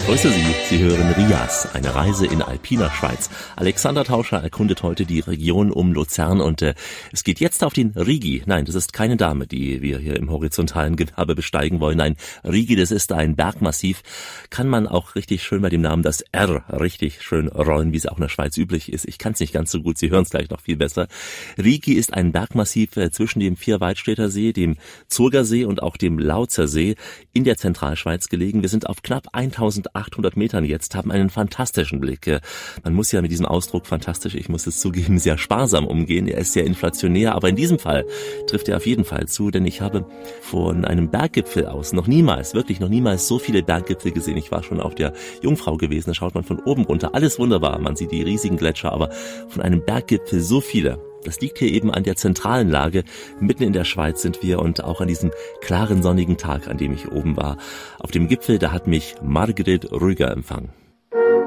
Grüße Sie, Sie hören Rias, eine Reise in alpiner Schweiz. Alexander Tauscher erkundet heute die Region um Luzern und es geht jetzt auf den Rigi. Nein, das ist keine Dame, die wir hier im horizontalen Gewerbe besteigen wollen. Nein, Rigi, das ist ein Bergmassiv. Kann man auch richtig schön bei dem Namen das R richtig schön rollen, wie es auch in der Schweiz üblich ist. Ich kann es nicht ganz so gut, Sie hören es gleich noch viel besser. Rigi ist ein Bergmassiv zwischen dem Vierwaldstätter See, dem Zurgersee und auch dem Lautzer See in der Zentralschweiz gelegen. Wir sind auf knapp 1800 Metern jetzt, haben einen fantastischen Blick. Man muss ja mit diesem Ausdruck fantastisch, ich muss es zugeben, sehr sparsam umgehen. Er ist sehr inflationär, aber in diesem Fall trifft er auf jeden Fall zu, denn ich habe von einem Berggipfel aus noch niemals so viele Berggipfel gesehen. Ich war schon auf der Jungfrau gewesen, da schaut man von oben runter, alles wunderbar, man sieht die riesigen Gletscher, aber von einem Berggipfel so viele. Das liegt hier eben an der zentralen Lage. Mitten in der Schweiz sind wir und auch an diesem klaren, sonnigen Tag, an dem ich oben war. Auf dem Gipfel, da hat mich Margret Rüger empfangen.